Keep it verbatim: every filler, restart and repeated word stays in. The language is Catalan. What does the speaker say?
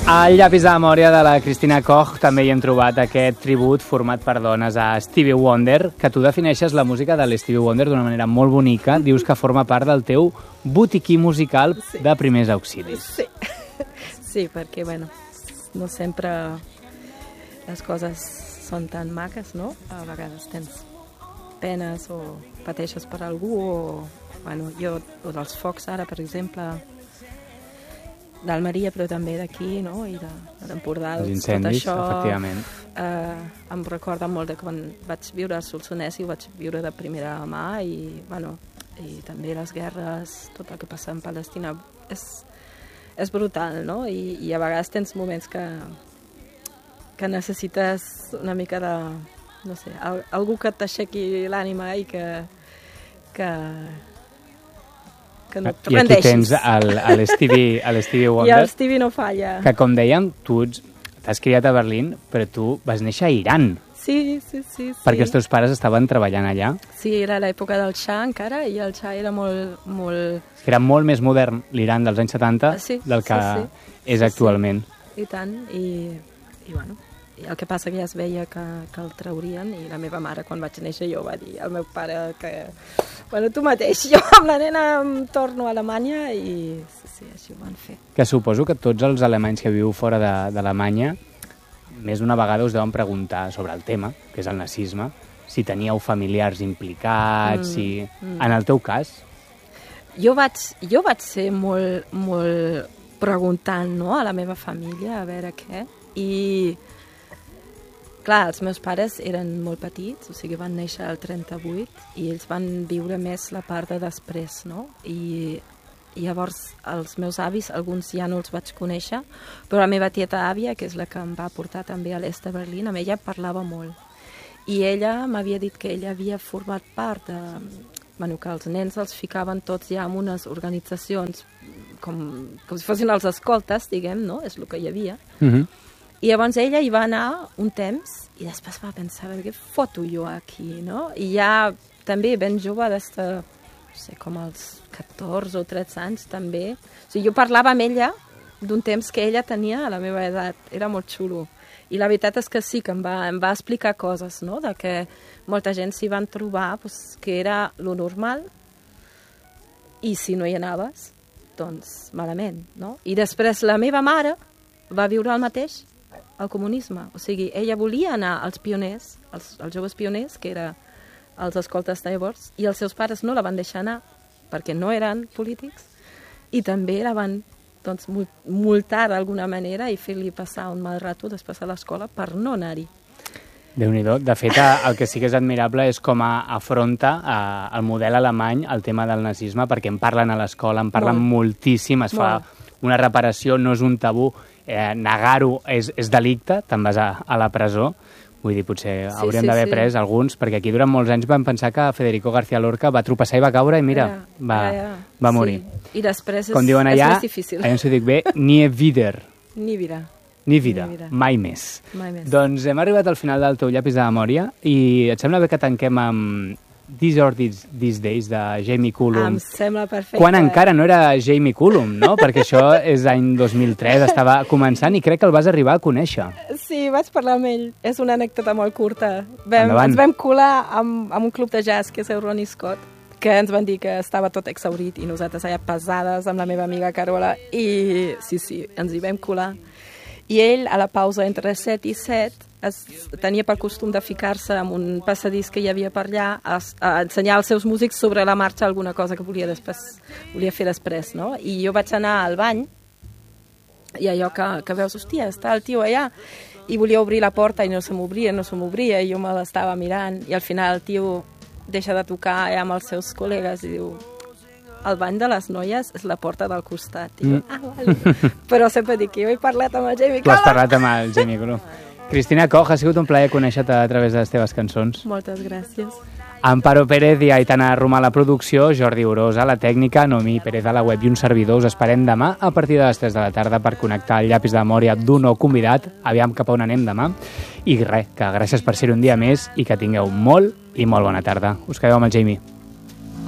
Al llapis de memòria de la Cristina Koch també hi hem trobat aquest tribut format per dones a Stevie Wonder, que tu defineixes la música de l'Stevie Wonder d'una manera molt bonica. Dius que forma part del teu botiquí musical sí. de primers auxilis. Sí, sí perquè, bueno, no sempre les coses són tan maques, no? A vegades tens penes o pateixes per algú o, bueno, jo, o dels focs ara, per exemple, d'Almeria, però també d'aquí, no? I de, de l'Empordà. Els incendis, tot això, efectivament. Eh, em recorda molt de quan vaig viure a Solsonès i ho vaig viure de primera mà i, bueno, i també les guerres, tot el que passa en Palestina, és, és brutal, no? I, i a vegades tens moments que, que necessites una mica de, no sé, algú que t'aixequi l'ànima i que, que, que no et rendeixis. I aquí tens l'Stevie Wonder. I el Stevie no falla. Que, com dèiem, tu t'has criat a Berlín, però tu vas néixer a Iran. Sí, sí, sí. Perquè els teus pares estaven treballant allà. Sí, era l'època del Xa encara, i el Xa era molt... molt... Era molt més modern l'Iran dels anys setanta sí, del que sí, sí. és sí, actualment. Sí. I tant, i, i bueno... El que passa que ja es veia que, que el traurien i la meva mare, quan vaig néixer, jo va dir al meu pare que... Bueno, tu mateix, jo amb la nena em torno a Alemanya i sí, sí, així ho van fer. Que suposo que tots els alemanys que viu fora d'Alemanya més d'una vegada us deuen preguntar sobre el tema, que és el nazisme, si teníeu familiars implicats, mm, si... Mm. En el teu cas? Jo vaig, jo vaig ser molt, molt preguntant, no?, a la meva família, a veure què, i... Clar, els meus pares eren molt petits, o sigui, van néixer al trenta-vuit i ells van viure més la part de després, no? I, i llavors els meus avis, alguns ja no els vaig conèixer, però la meva tieta àvia, que és la que em va portar també a l'est de Berlín, amb ella parlava molt. I ella m'havia dit que ella havia format part de... Bueno, que els nens els ficaven tots ja en unes organitzacions com, com si fossin els escoltes, diguem, no? És el que hi havia. Mhm. I llavors ella hi va anar un temps i després va pensar, què foto jo aquí, no? I ja també ben jove, des de, no sé, com als catorze o tretze anys també. O sigui, jo parlava amb ella d'un temps que ella tenia a la meva edat. Era molt xulo. I la veritat és que sí, que em va, em va explicar coses, no? De que molta gent s'hi van trobar, pues, que era lo normal i si no hi anaves, doncs malament, no? I després la meva mare va viure el mateix, el comunisme. O sigui, ella volia anar als pioners, als, als joves pioners, que era els escoltes de llavors, i els seus pares no la van deixar anar, perquè no eren polítics, i també la van doncs, multar d'alguna manera i fer-li passar un mal rato després a l'escola per no anar-hi. Déu-n'hi-do. De fet, el que sí que és admirable és com afronta el model alemany el tema del nazisme, perquè en parlen a l'escola, en parlen Molt. moltíssim, es Molt. fa una reparació, no és un tabú, eh, negar-ho és, és delicte, te'n vas a, a la presó. Vull dir, potser sí, hauríem sí, d'haver sí. pres alguns, perquè aquí durant molts anys vam pensar que Federico García Lorca va tropeçar i va caure i mira, ja, va, ja, ja. va morir. Sí. I després és, Com diuen allà, és més difícil. allà s'ho dic bé, nie wieder. Ni vida. Ni vida, Ni vida. mai més. Mai més. Doncs hem arribat al final del teu llapis de memòria i et sembla bé que tanquem amb These Are These, These Days de Jamie Cullum. Em sembla perfecte. Quan encara no era Jamie Cullum, no? Perquè això és any dos mil tres, estava començant i crec que el vas arribar a conèixer. Sí, vaig parlar amb ell. És una anècdota molt curta. Vam, ens vam colar amb, amb un club de jazz que és el Ronnie Scott, que ens van dir que estava tot exhaurit i nosaltres allà pesades amb la meva amiga Carola i sí, sí, ens hi vam colar. I ell, a la pausa entre set i set, es, tenia per costum de ficar-se en un passadís que hi havia per allà a, a ensenyar als seus músics sobre la marxa alguna cosa que volia, després, volia fer després, no? I jo vaig anar al bany i allò que, que veus, hòstia, està el tio allà, i volia obrir la porta i no se m'obria, no se m'obria, i jo me l'estava mirant, i al final el tio deixa de tocar allà amb els seus col·legues i diu... El bany de les noies és la porta del costat. I jo, mm. ah, vale. Però sempre dic que jo he parlat amb el Jamie Cullum. Tu has parlat amb el Jamie Cullum. Cristina Koch, ha sigut un plaer conèixer-te a través de les teves cançons. Moltes gràcies. Amparo Pérez i Aitana Romà a la producció, Jordi Orós a la tècnica, Noemí Pérez a la web i un servidor. Us esperem demà a partir de les tres de la tarda per connectar el llapis de memòria d'un nou convidat. Aviam cap a on anem demà. I res, que gràcies per ser un dia més i que tingueu molt i molt bona tarda. Us quedeu amb el Jamie.